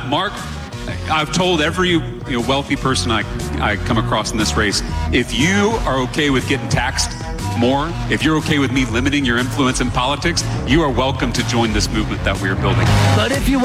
Mark, I've told every wealthy person I come across in this race, if you are okay with getting taxed more, if you're okay with me limiting your influence in politics, you are welcome to join this movement that we are building. But if you